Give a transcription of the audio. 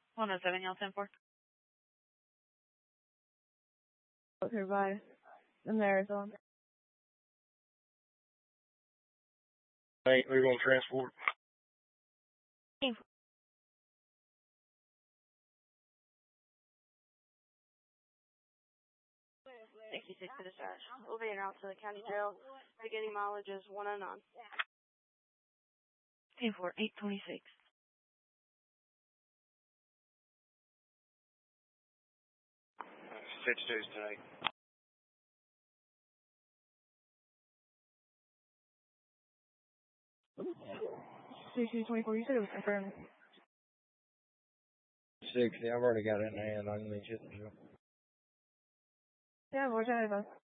107, y'all 10-4. Okay, bye. The marathon. Hey, we're going to transport. 66 to discharge. Elevator out to the county jail. Getting mileage is 109. 10-4, 826. Fitch days tonight. 6224, you said it was confirmed. 60, I've already got it in hand. I can meet you at the jail. Yeah, we're trying to